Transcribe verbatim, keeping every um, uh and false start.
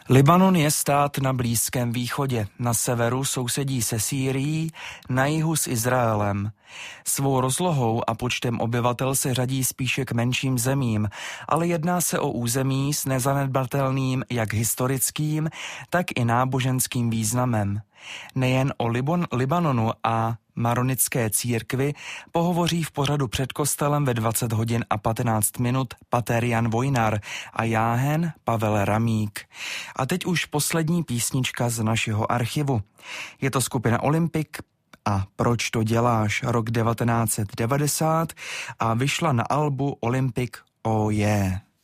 Libanon je stát na Blízkém východě. Na severu sousedí se Sýrií, na jihu s Izraelem. Svou rozlohou a počtem obyvatel se řadí spíše k menším zemím, ale jedná se o území s nezanedbatelným jak historickým, tak i náboženským významem. Nejen o Libon, Libanonu a maronitské církvi pohovoří v pořadu Před kostelem ve dvacet hodin a patnáct minut pater Jan Vojnar a jáhen Pavel Ramík. A teď už poslední písnička z našeho archivu. Je to skupina Olympik a Proč to děláš, rok devatenáct set devadesát, a vyšla na albu Olympik, oh yeah.